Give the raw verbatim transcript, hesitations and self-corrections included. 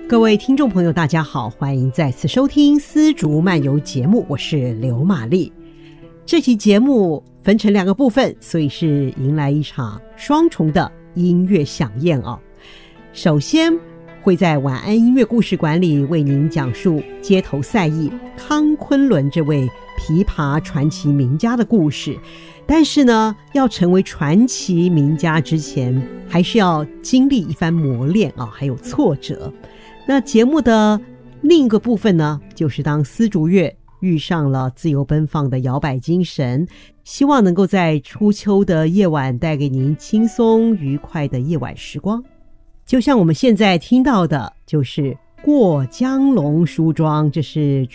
各位听众朋友大家好，欢迎再次收听丝竹漫游节目，我是刘玛丽。这期节目分成两个部分，所以是迎来一场双重的音乐飨宴哦。首先会在晚安音乐故事馆里为您讲述街头赛艺康昆仑这位琵琶传奇名家的故事，但是呢，要成为传奇名家之前，还是要经历一番磨练啊，还有挫折。那节目的另一个部分呢，就是当丝竹乐遇上了自由奔放的摇摆精神，希望能够在初秋的夜晚带给您轻松愉快的夜晚时光。就像我们现在听到的，就是过江龙梳妆，这是